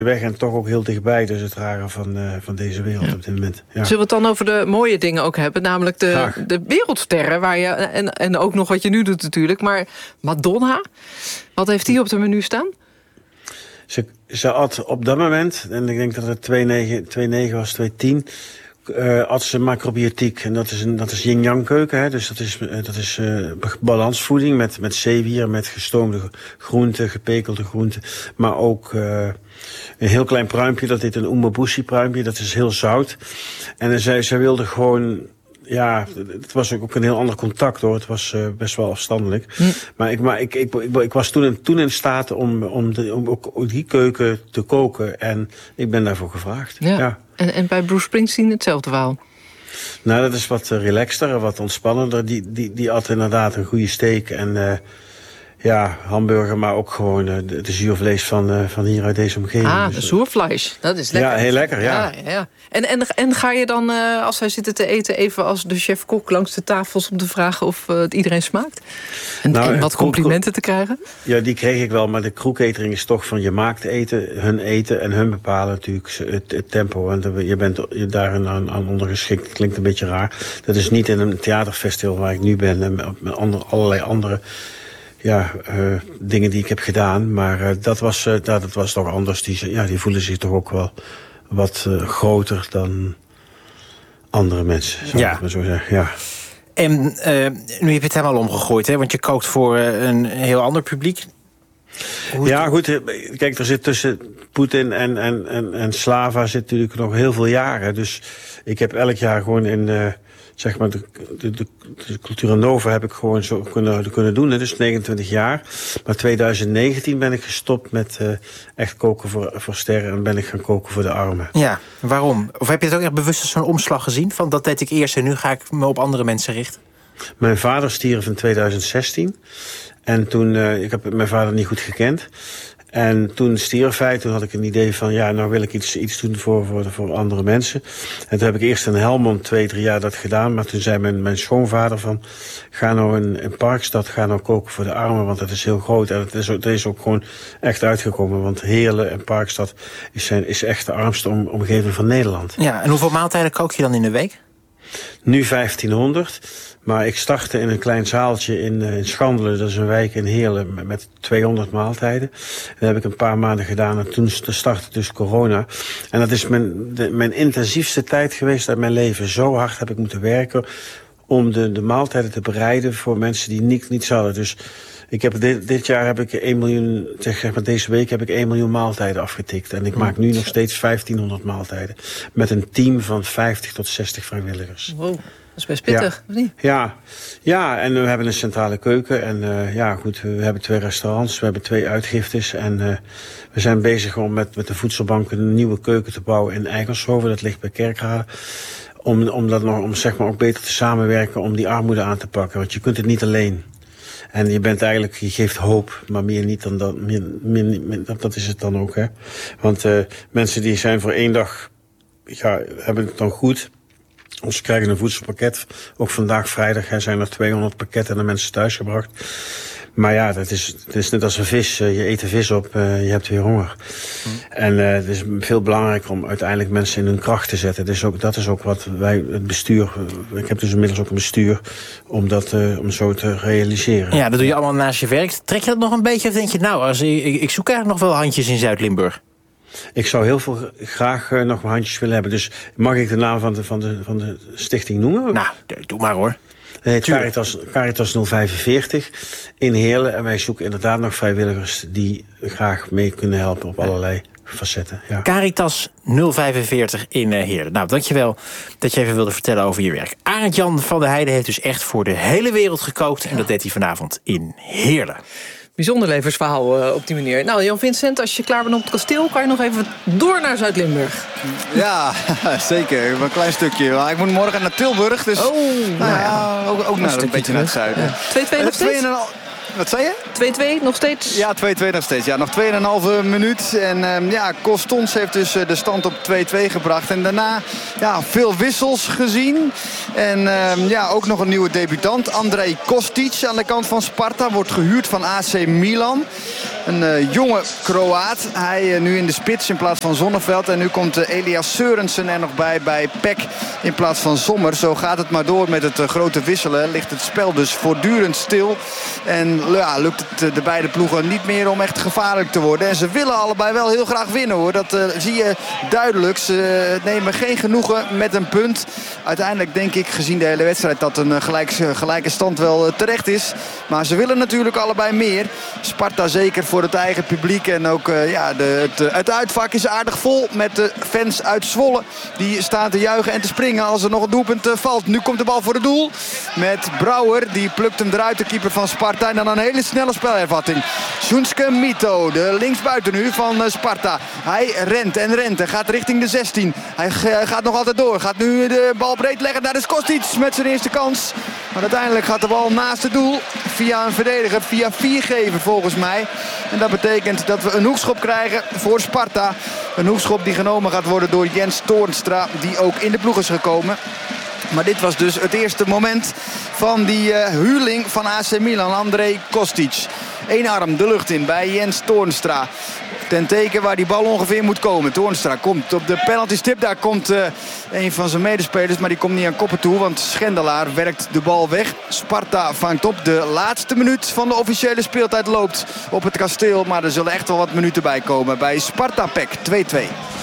weg en toch ook heel dichtbij. Dus het rare van deze wereld op dit moment. Ja. Zullen we het dan over de mooie dingen ook hebben? Namelijk de wereldsterren. Waar je, en ook nog wat je nu doet natuurlijk. Maar Madonna, wat heeft die op de menu staan? Ze had op dat moment, en ik denk dat het 2,9 was, 2,10... had ze macrobiotiek. En dat is yin-yang keuken. Hè? Dus dat is balansvoeding met zeewier, met gestoomde groenten, gepekelde groenten. Maar ook een heel klein pruimpje, dat heet een umeboshi pruimpje. Dat is heel zout. En zij wilde gewoon... Ja, het was ook een heel ander contact, hoor. Het was best wel afstandelijk. Maar ik was toen in staat om ook die keuken te koken. En ik ben daarvoor gevraagd. Ja. En bij Bruce Springsteen hetzelfde verhaal? Nou, dat is wat relaxter, wat ontspannender. Die had inderdaad een goede steak en hamburger, maar ook gewoon de zuurvlees van hier uit deze omgeving. Dus, zuurvlees, dat is lekker. Ja, heel lekker, ja. En ga je dan, als wij zitten te eten, even als de chef-kok langs de tafels om te vragen of het iedereen smaakt? En wat complimenten te krijgen? Ja, die kreeg ik wel, maar de kroeg-catering is toch van je maakt eten en hun bepalen natuurlijk het tempo. En je bent daarin aan ondergeschikt. Klinkt een beetje raar. Dat is niet in een theaterfestival waar ik nu ben en met allerlei andere dingen die ik heb gedaan. Maar dat was toch anders. Die voelen zich toch ook wel wat groter dan andere mensen, zou ik maar zo zeggen. Ja. En nu heb je het helemaal omgegooid, hè? Want je kookt voor een heel ander publiek. Goed. Kijk, er zit tussen Poetin en Slava zit natuurlijk nog heel veel jaren. Dus ik heb elk jaar gewoon in... zeg maar, de Cultura Nova heb ik gewoon zo kunnen doen. Dus 29 jaar. Maar 2019 ben ik gestopt met echt koken voor sterren. En ben ik gaan koken voor de armen. Ja, waarom? Of heb je het ook echt bewust als zo'n omslag gezien? Van dat deed ik eerst en nu ga ik me op andere mensen richten? Mijn vader stierf in 2016. En toen, ik heb mijn vader niet goed gekend. En toen stierf hij, toen had ik een idee van... nou wil ik iets doen voor andere mensen. En toen heb ik eerst in Helmond 2-3 jaar dat gedaan. Maar toen zei mijn schoonvader van... ga nou in Parkstad, ga nou koken voor de armen... want dat is heel groot. En dat is ook gewoon echt uitgekomen. Want Heerlen en Parkstad is echt de armste omgeving van Nederland. Ja, en hoeveel maaltijden kook je dan in de week? Nu 1500... Maar ik startte in een klein zaaltje in Schandelen, dat is een wijk in Heerlen, met 200 maaltijden. Dat heb ik een paar maanden gedaan en toen startte dus corona. En dat is mijn intensiefste tijd geweest uit mijn leven. Zo hard heb ik moeten werken om de maaltijden te bereiden voor mensen die niet zouden. Dus ik heb dit jaar heb ik 1 miljoen, zeg maar deze week heb ik 1 miljoen maaltijden afgetikt. En ik maak nu nog steeds 1500 maaltijden. Met een team van 50 tot 60 vrijwilligers. Wow. Dat is best pittig, of niet? Ja, en we hebben een centrale keuken. En we hebben 2 restaurants, we hebben 2 uitgiftes. En we zijn bezig om met de voedselbank een nieuwe keuken te bouwen in Eigelshoven. Dat ligt bij Kerkrade. Om zeg maar ook beter te samenwerken om die armoede aan te pakken. Want je kunt het niet alleen. En je geeft hoop, maar meer niet dan dat. Dat is het dan ook, hè. Want mensen die zijn voor 1 dag, hebben het dan goed. Of ze krijgen een voedselpakket. Ook vandaag vrijdag zijn er 200 pakketten aan de mensen thuisgebracht. Maar ja, het is net als een vis. Je eet de vis op, je hebt weer honger. En het is veel belangrijker om uiteindelijk mensen in hun kracht te zetten. Dat is ook wat wij, het bestuur... Ik heb dus inmiddels ook een bestuur om zo te realiseren. Ja, dat doe je allemaal naast je werk. Trek je dat nog een beetje of denk je... ik zoek eigenlijk nog wel handjes in Zuid-Limburg? Ik zou heel graag nog handjes willen hebben. Dus mag ik de naam van de stichting noemen? Nou, doe maar hoor. Het heet Caritas 045 in Heerlen. En wij zoeken inderdaad nog vrijwilligers die graag mee kunnen helpen op allerlei facetten. Ja. Caritas 045 in Heerlen. Nou, dankjewel dat je even wilde vertellen over je werk. Arend-Jan van der Heijden heeft dus echt voor de hele wereld gekookt. En dat deed hij vanavond in Heerlen. Bijzonder levensverhaal op die manier. Nou, Jan-Vincent, als je klaar bent op het kasteel... kan je nog even door naar Zuid-Limburg. Ja, zeker. Een klein stukje. Ik moet morgen naar Tilburg. Dus ook een beetje naar het zuiden. Ja. 2-2 nog steeds? Wat zei je? 2-2 nog steeds? Ja, 2-2 nog steeds. Ja, nog 2,5 minuut. En Costons heeft dus de stand op 2-2 gebracht. En daarna veel wissels gezien. En ook nog een nieuwe debutant. Andrej Kostic aan de kant van Sparta. Wordt gehuurd van AC Milan. Een jonge Kroaat. Hij nu in de spits in plaats van Zonneveld. En nu komt Elias Sørensen er nog bij PEC in plaats van Sommer. Zo gaat het maar door met het grote wisselen. Ligt het spel dus voortdurend stil. En lukt het de beide ploegen niet meer om echt gevaarlijk te worden. En ze willen allebei wel heel graag winnen, hoor. Dat zie je duidelijk. Ze nemen geen genoegen met een punt. Uiteindelijk denk ik, gezien de hele wedstrijd, dat een gelijke stand wel terecht is. Maar ze willen natuurlijk allebei meer. Sparta zeker voor het eigen publiek. En ook het uitvak is aardig vol met de fans uit Zwolle. Die staan te juichen en te springen als er nog een doelpunt valt. Nu komt de bal voor het doel met Brouwer. Die plukt hem eruit, de keeper van Sparta. En dan een hele snelle spelervatting. Sjoenske Mito, de linksbuiten nu van Sparta. Hij rent en rent en gaat richting de 16. Hij gaat nog altijd door. Gaat nu de bal breed leggen naar de Kostic met zijn eerste kans. Maar uiteindelijk gaat de bal naast het doel. Via een verdediger, via Viergever volgens mij. En dat betekent dat we een hoekschop krijgen voor Sparta. Een hoekschop die genomen gaat worden door Jens Toornstra, die ook in de ploeg is gekomen. Maar dit was dus het eerste moment van die huurling van AC Milan, Andrej Kostic. Eén arm de lucht in bij Jens Toornstra. Ten teken waar die bal ongeveer moet komen. Toornstra komt op de penaltystip. Daar komt een van zijn medespelers, maar die komt niet aan koppen toe. Want Schendelaar werkt de bal weg. Sparta vangt op. De laatste minuut van de officiële speeltijd loopt op het kasteel. Maar er zullen echt wel wat minuten bij komen bij Sparta PEC 2-2.